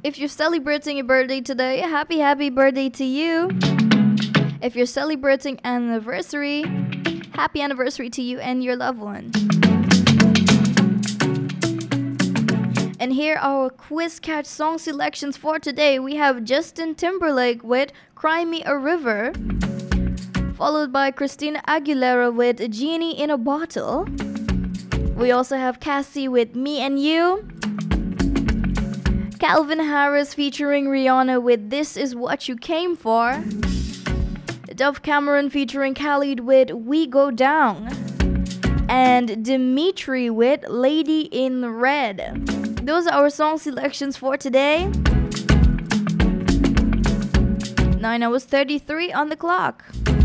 If you're celebrating a birthday today, happy birthday to you. If you're celebrating anniversary, happy anniversary to you and your loved one. And here are our Quiz Catch song selections for today. We have Justin Timberlake with Cry Me a River, followed by Christina Aguilera with Genie in a Bottle. We also have Cassie with Me and You, Calvin Harris featuring Rihanna with This Is What You Came For, Dove Cameron featuring Khalid with We Go Down, and Dimitri with Lady in Red. Those are our song selections for today. 9 hours 33 on the clock.